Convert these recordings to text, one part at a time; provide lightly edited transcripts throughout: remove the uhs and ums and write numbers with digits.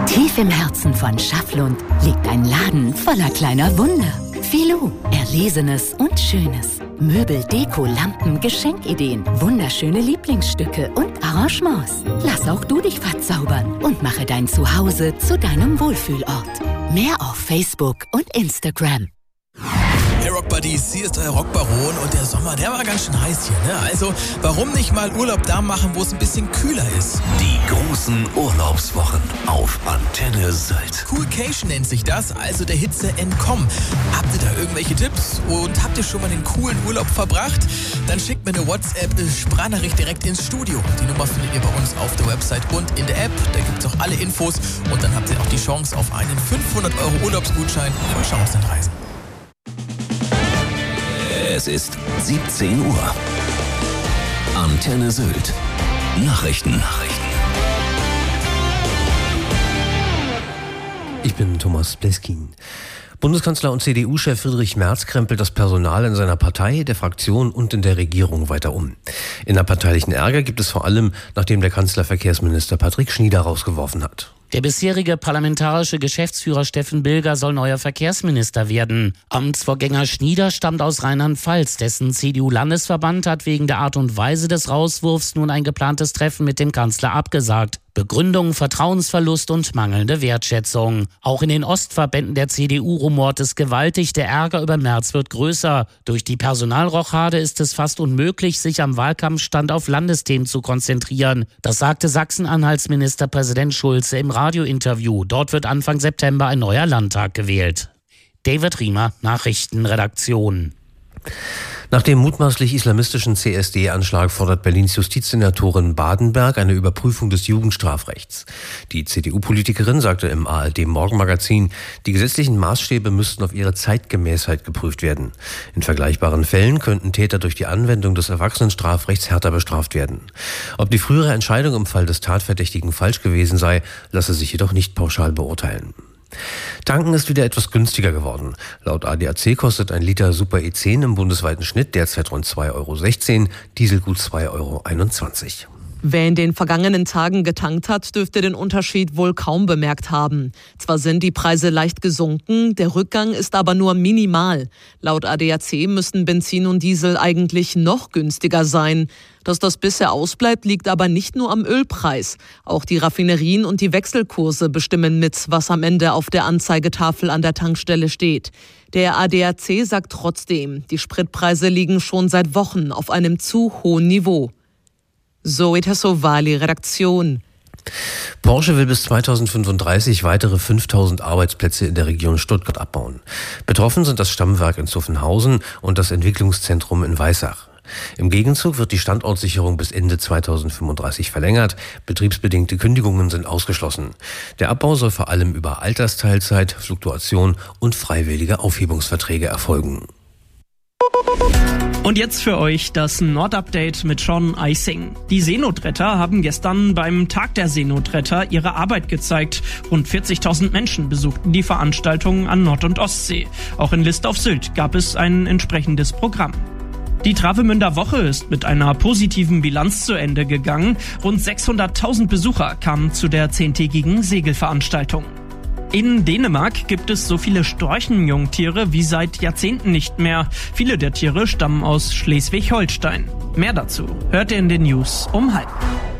Tief im Herzen von Schafflund liegt ein Laden voller kleiner Wunder. Filou, Erlesenes und Schönes. Möbel, Deko, Lampen, Geschenkideen, wunderschöne Lieblingsstücke und Arrangements. Lass auch du dich verzaubern und mache dein Zuhause zu deinem Wohlfühlort. Mehr auf Facebook und Instagram. Hey Rockbuddies, hier ist euer Rockbaron und der Sommer, der war ganz schön heiß hier, ne? Also, warum nicht mal Urlaub da machen, wo es ein bisschen kühler ist? Die großen Urlaubswochen auf Antenne Sylt. Coolcation nennt sich das, also der Hitze entkommen. Habt ihr da irgendwelche Tipps und habt ihr schon mal einen coolen Urlaub verbracht? Dann schickt mir eine WhatsApp-Sprachnachricht direkt ins Studio. Die Nummer findet ihr bei uns auf der Website und in der App. Da gibt's auch alle Infos und dann habt ihr auch die Chance auf einen 500 € Urlaubsgutschein von Chancenreisen. Es ist 17 Uhr. Antenne Sylt. Nachrichten. Ich bin Thomas Bleskin. Bundeskanzler und CDU-Chef Friedrich Merz krempelt das Personal in seiner Partei, der Fraktion und in der Regierung weiter um. Innerparteilichen Ärger gibt es vor allem, nachdem der Kanzler Verkehrsminister Patrick Schnieder rausgeworfen hat. Der bisherige parlamentarische Geschäftsführer Steffen Bilger soll neuer Verkehrsminister werden. Amtsvorgänger Schnieder stammt aus Rheinland-Pfalz. Dessen CDU-Landesverband hat wegen der Art und Weise des Rauswurfs nun ein geplantes Treffen mit dem Kanzler abgesagt. Begründung, Vertrauensverlust und mangelnde Wertschätzung. Auch in den Ostverbänden der CDU rumort es gewaltig. Der Ärger über Merz wird größer. Durch die Personalrochade ist es fast unmöglich, sich am Wahlkampfstand auf Landesthemen zu konzentrieren. Das sagte Sachsen-Anhalts Ministerpräsident Schulze im Radiointerview. Dort wird Anfang September ein neuer Landtag gewählt. David Riemer, Nachrichtenredaktion. Nach dem mutmaßlich islamistischen CSD-Anschlag fordert Berlins Justizsenatorin Badenberg eine Überprüfung des Jugendstrafrechts. Die CDU-Politikerin sagte im ARD-Morgenmagazin, die gesetzlichen Maßstäbe müssten auf ihre Zeitgemäßheit geprüft werden. In vergleichbaren Fällen könnten Täter durch die Anwendung des Erwachsenenstrafrechts härter bestraft werden. Ob die frühere Entscheidung im Fall des Tatverdächtigen falsch gewesen sei, lasse sich jedoch nicht pauschal beurteilen. Tanken ist wieder etwas günstiger geworden. Laut ADAC kostet ein Liter Super E10 im bundesweiten Schnitt derzeit rund 2,16 €, Diesel gut 2,21 €. Wer in den vergangenen Tagen getankt hat, dürfte den Unterschied wohl kaum bemerkt haben. Zwar sind die Preise leicht gesunken, der Rückgang ist aber nur minimal. Laut ADAC müssten Benzin und Diesel eigentlich noch günstiger sein. Dass das bisher ausbleibt, liegt aber nicht nur am Ölpreis. Auch die Raffinerien und die Wechselkurse bestimmen mit, was am Ende auf der Anzeigetafel an der Tankstelle steht. Der ADAC sagt trotzdem, die Spritpreise liegen schon seit Wochen auf einem zu hohen Niveau. Zoe Tassovali, Redaktion. Porsche will bis 2035 weitere 5.000 Arbeitsplätze in der Region Stuttgart abbauen. Betroffen sind das Stammwerk in Zuffenhausen und das Entwicklungszentrum in Weissach. Im Gegenzug wird die Standortsicherung bis Ende 2035 verlängert. Betriebsbedingte Kündigungen sind ausgeschlossen. Der Abbau soll vor allem über Altersteilzeit, Fluktuation und freiwillige Aufhebungsverträge erfolgen. Und jetzt für euch das Nord-Update mit Sean Eising. Die Seenotretter haben gestern beim Tag der Seenotretter ihre Arbeit gezeigt. Rund 40.000 Menschen besuchten die Veranstaltung an Nord- und Ostsee. Auch in List auf Sylt gab es ein entsprechendes Programm. Die Travemünder Woche ist mit einer positiven Bilanz zu Ende gegangen. Rund 600.000 Besucher kamen zu der 10-tägigen Segelveranstaltung. In Dänemark gibt es so viele Storchenjungtiere wie seit Jahrzehnten nicht mehr. Viele der Tiere stammen aus Schleswig-Holstein. Mehr dazu hört ihr in den News um 12:30.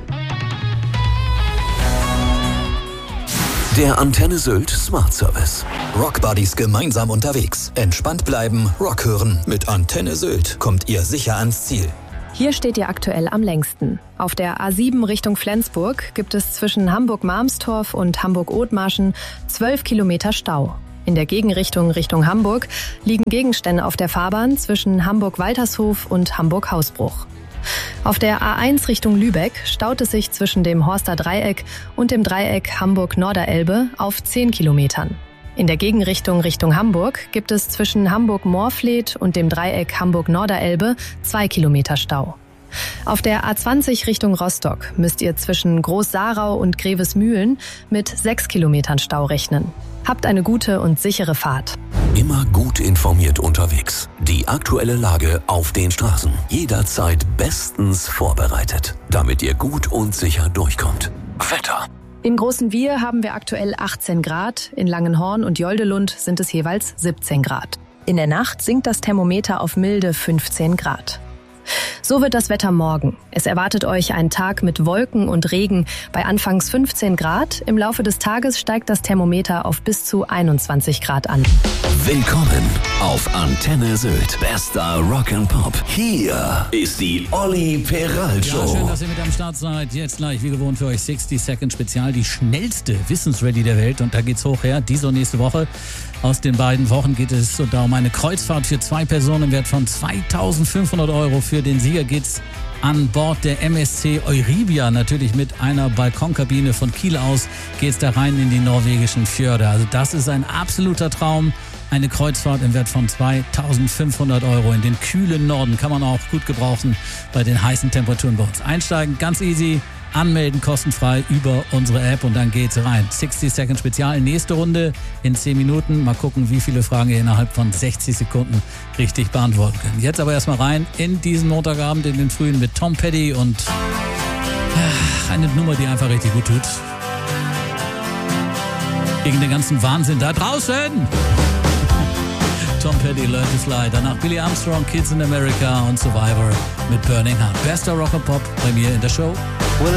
Der Antenne Sylt Smart Service. Rockbuddies gemeinsam unterwegs. Entspannt bleiben, Rock hören. Mit Antenne Sylt kommt ihr sicher ans Ziel. Hier steht ihr aktuell am längsten. Auf der A7 Richtung Flensburg gibt es zwischen Hamburg-Marmstorf und Hamburg-Othmarschen 12 Kilometer Stau. In der Gegenrichtung Richtung Hamburg liegen Gegenstände auf der Fahrbahn zwischen Hamburg-Waltershof und Hamburg-Hausbruch. Auf der A1 Richtung Lübeck staut es sich zwischen dem Horster Dreieck und dem Dreieck Hamburg-Norderelbe auf 10 Kilometern. In der Gegenrichtung Richtung Hamburg gibt es zwischen Hamburg-Moorfleet und dem Dreieck Hamburg-Norderelbe 2 Kilometer Stau. Auf der A20 Richtung Rostock müsst ihr zwischen Groß-Sarau und Grevesmühlen mit 6 Kilometern Stau rechnen. Habt eine gute und sichere Fahrt. Immer gut informiert unterwegs. Die aktuelle Lage auf den Straßen. Jederzeit bestens vorbereitet, damit ihr gut und sicher durchkommt. Wetter. In Großenwiehr haben wir aktuell 18 Grad, in Langenhorn und Joldelund sind es jeweils 17 Grad. In der Nacht sinkt das Thermometer auf milde 15 Grad. So wird das Wetter morgen. Es erwartet euch ein Tag mit Wolken und Regen bei anfangs 15 Grad. Im Laufe des Tages steigt das Thermometer auf bis zu 21 Grad an. Willkommen auf Antenne Sylt. Bester Rock and Pop. Hier ist die Olli Peral Show. Ja, schön, dass ihr mit am Start seid. Jetzt gleich, wie gewohnt, für euch 60 Second Spezial. Die schnellste Wissensrallye der Welt. Und da geht's hoch her. Diese und nächste Woche. Aus den beiden Wochen geht es um eine Kreuzfahrt für 2 Personen im Wert von 2.500 Euro. Für den Sieger geht's an Bord der MSC Euribia, natürlich mit einer Balkonkabine. Von Kiel aus geht's da rein in die norwegischen Fjorde. Also das ist ein absoluter Traum. Eine Kreuzfahrt im Wert von 2.500 Euro in den kühlen Norden. Kann man auch gut gebrauchen bei den heißen Temperaturen bei uns. Einsteigen, ganz easy. Anmelden kostenfrei über unsere App und dann geht's rein. 60 Second Spezial, nächste Runde in 10 Minuten. Mal gucken, wie viele Fragen ihr innerhalb von 60 Sekunden richtig beantworten könnt. Jetzt aber erstmal rein in diesen Montagabend, in den Frühen mit Tom Petty und eine Nummer, die einfach richtig gut tut. Gegen den ganzen Wahnsinn da draußen. Tom Petty, Learn to Fly. Danach Billy Armstrong, Kids in America und Survivor mit Burning Heart. Bester Rock and Pop bei mir in der Show.